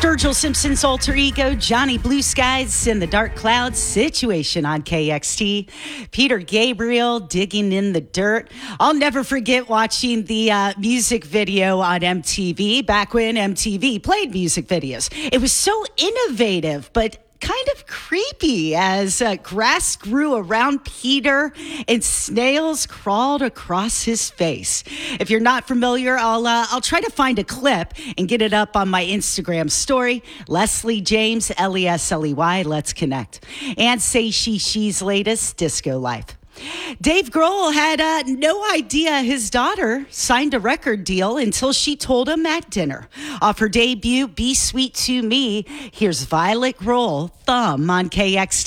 Sturgill Simpson's alter ego, Johnny Blue Skies in the Dark Clouds, Situation on KXT. Peter Gabriel, Digging in the Dirt. I'll never forget watching the music video on MTV back when MTV played music videos. It was so innovative, but kind of creepy as grass grew around Peter and snails crawled across his face. If you're not familiar, I'll try to find a clip and get it up on my Instagram story. Leslie James, Lesley, let's connect. And Say She's latest Disco Life. Dave Grohl had no idea his daughter signed a record deal until she told him at dinner. Off her debut, Be Sweet to Me, here's Violet Grohl, Thumb on KXT.